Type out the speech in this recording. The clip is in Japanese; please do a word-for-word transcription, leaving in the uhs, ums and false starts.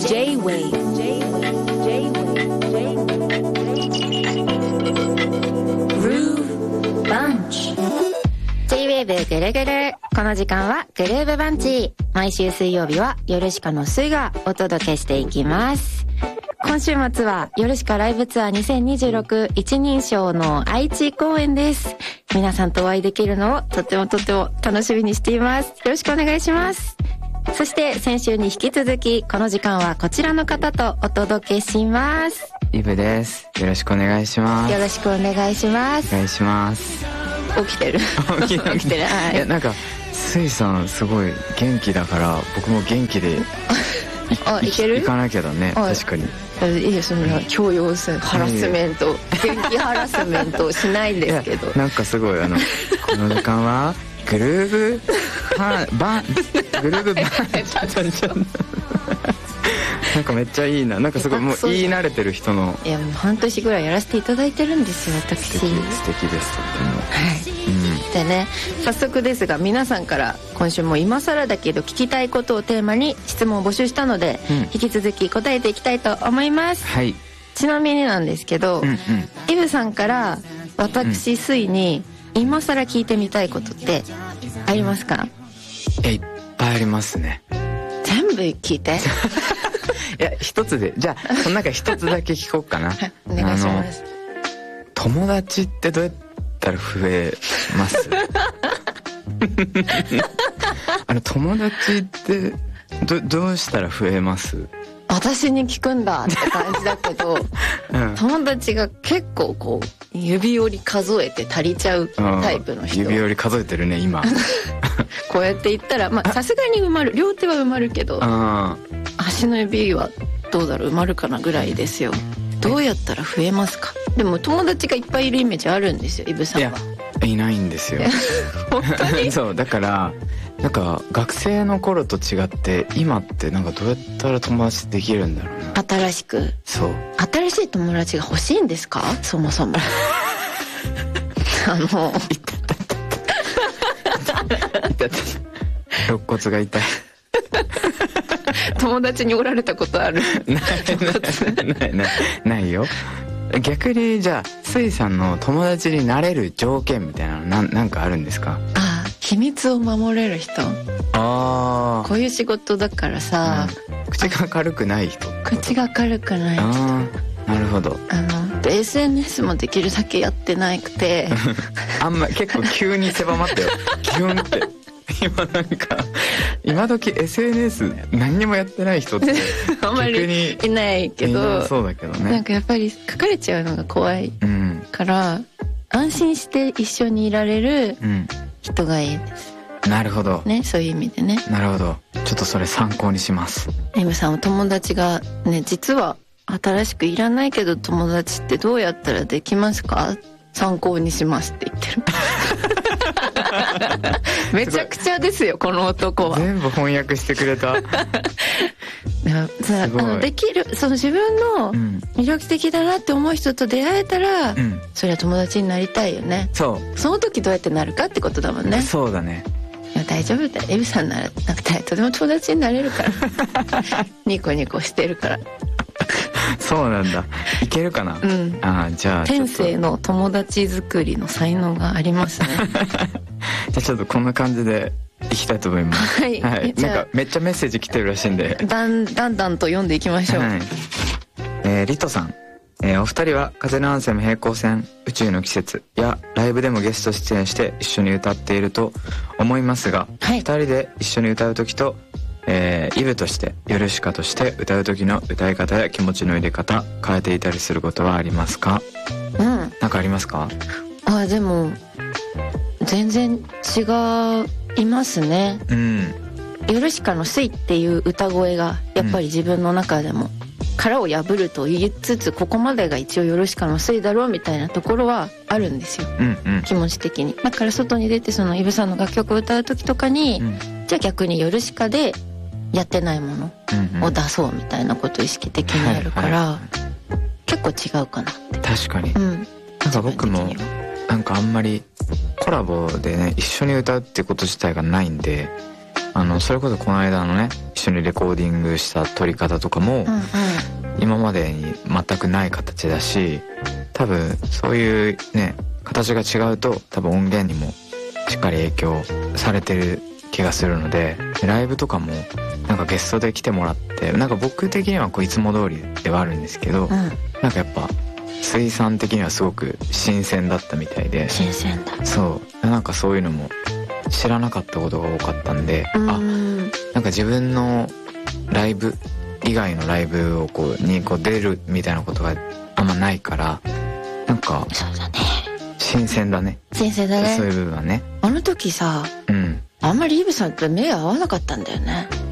J-Wave Groove Bunch J-Wave ぐるぐる。この時間はグルーブバンチ。毎週水曜日はヨルシカのスイがお届けしていきます。今週末はヨルシカライブツアーにせんにじゅうろく一人称の愛知公演です。皆さんとお会いできるのをとってもとっても楽しみにしています。よろしくお願いします。そして先週に引き続きこの時間はこちらの方とお届けします。 イブです。よろしくお願いします。 よろしくお願いします。 お願いします。 起きてる起きてる、はい、 いやなんかスイさんすごい元気だから僕も元気であいける行かなきゃだね。確かにいいよ、そんな強要するハラスメント、元気ハラスメントしないんですけどなんかすごいあのこの時間はグルーブバンバングルーブバンなんかめっちゃいいな。なんかすごいもう言い慣れてる人の。 いやもう半年ぐらいやらせていただいてるんですよ私。 素敵素敵ですとっても。 はい、うん、でね早速ですが皆さんから今週も今更だけど聞きたいことをテーマに質問を募集したので、うん、引き続き答えていきたいと思います。 はい。ちなみになんですけど、うんうん、イブさんから私スイに今更聞いてみたいことってありますか？ いやいっぱいありますね。 全部聞いていや一つでじゃあその中一つだけ聞こうかなお願いします。 友達ってどうやったら増えますあの友達ってど, どうしたら増えます？ 私に聞くんだって感じだけど、うん、友達が結構こう指折り数えて足りちゃうタイプの人。 指折り数えてるね今こうやって言ったらまあさすがに埋まる、両手は埋まるけど足の指はどうだろう埋まるかなぐらいですよ。どうやったら増えますか？でも友達がいっぱいいるイメージあるんですよイブさんは。いやいないんですよ本当にそうだからなんか学生の頃と違って今ってなんかどうやったら友達できるんだろうな。 新しく。そう新しい友達が欲しいんですかそもそもあの肋骨が痛い友達におられたことある？ ないないないないよ。逆にじゃあスイさんの友達になれる条件みたいなのな ん, なんかあるんですか？ ああ秘密を守れる人。ああこういう仕事だからさ、 うん、口が軽くない人。 口が軽くない人。 ああなるほど。 あの エスエヌエス もできるだけやってなくてあんま結構急に狭まったよキュンって今なんか今時 エスエヌエス 何にもやってない人ってあんまりいないけどそうだけどね。 なんかやっぱり書かれちゃうのが怖いから、うん、安心して一緒にいられる人がいいです、 うん、なるほどね。そういう意味でね。 なるほど。ちょっとそれ参考にします。 エムさんお友達がね実は新しくいらないけど友達ってどうやったらできますか？参考にしますって言ってるめちゃくちゃですよこの男は。 全部翻訳してくれたあのできるその自分の魅力的だなって思う人と出会えたら、うん、それは友達になりたいよね。そうその時どうやってなるかってことだもんね。 そうだね。 いや大丈夫だよエビさんならなんかとても友達になれるからニコニコしてるからそうなんだ。いけるかな、うん、あじゃあ天性の友達作りの才能がありますねじゃあちょっとこんな感じでいきたいと思います。はい、はい、なんかめっちゃメッセージ来てるらしいんでだんだんだんと読んでいきましょう。はい、 えー、リトさん、えー、お二人は風のアンセム平行線宇宙の季節やライブでもゲスト出演して一緒に歌っていると思いますが、はい、二人で一緒に歌う時とえー、イブとしてヨルシカとして歌う時の歌い方や気持ちの入れ方変えていたりすることはありますか？うん。なんかありますか？ あでも全然違いますね。うん。ヨルシカの「スイ」っていう歌声がやっぱり自分の中でも殻を破ると言いつつここまでが一応ヨルシカの「スイ」だろうみたいなところはあるんですよ、うんうん、気持ち的に。だから外に出てそのイブさんの楽曲を歌う時とかに、うん、じゃあ逆にヨルシカでやってないものを出そうみたいなことを意識的にやるから、はいはい、結構違うかなって。 確かに、うん、なんか僕もなんかあんまりコラボでね一緒に歌うってこと自体がないんであのそれこそこの間のね一緒にレコーディングした撮り方とかも、うんうん、今までに全くない形だし、多分そういうね形が違うと多分音源にもしっかり影響されてる気がするので、ライブとかもなんかゲストで来てもらって、なんか僕的にはこういつも通りではあるんですけど、うん、なんかやっぱ水産的にはすごく新鮮だったみたいで。 新鮮だ。 そうなんかそういうのも知らなかったことが多かったんで、うん、あなんか自分のライブ以外のライブをこうにこう出るみたいなことがあんまないから、なんかそうだね、 新鮮だね。 新鮮だね。 そういう部分はね。 あの時さ、うん、あんまりイブさんと目が合わなかったんだよね。